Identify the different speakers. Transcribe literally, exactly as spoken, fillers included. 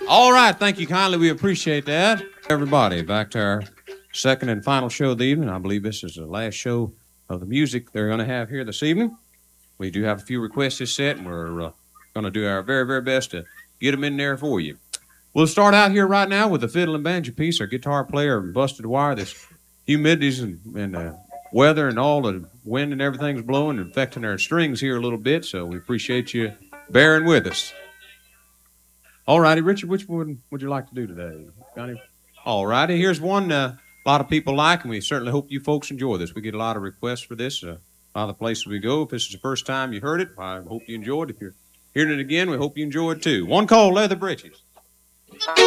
Speaker 1: All right, thank you kindly. We appreciate that. Everybody, back to our second and final show of the evening. I believe this is the last show of the music they're going to have here this evening. We do have a few requests this set, and we're uh, going to do our very, very best to get them in there for you. We'll start out here right now with the fiddle and banjo piece. Our guitar player busted wire. This humidities and, and uh, weather and all the wind and everything's blowing and affecting our strings here a little bit, so we appreciate you bearing with us. All righty, Richard, which one would you like to do today? Got him? All righty, here's one uh, a lot of people like, and we certainly hope you folks enjoy this. We get a lot of requests for this. Uh, a lot of the places we go. If this is the first time you heard it, I hope you enjoyed it. If you're hearing it again, we hope you enjoy it too. One called Leather Breeches.